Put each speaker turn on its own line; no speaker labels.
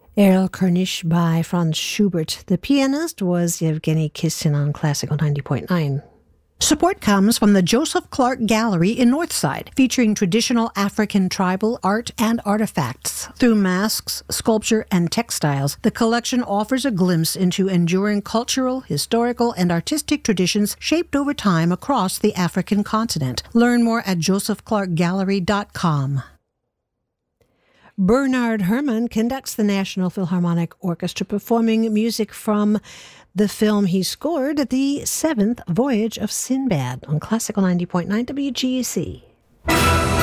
Erlkönig by Franz Schubert. The pianist was Yevgeny Kissin on Classical 90.9. Support comes from the Joseph Clark Gallery in Northside, featuring traditional African tribal art and artifacts. Through masks, sculpture, and textiles, the collection offers a glimpse into enduring cultural, historical, and artistic traditions shaped over time across the African continent. Learn more at josephclarkgallery.com. Bernard Herrmann conducts the National Philharmonic Orchestra, performing music from the film he scored, The Seventh Voyage of Sinbad, on Classical 90.9 WGEC.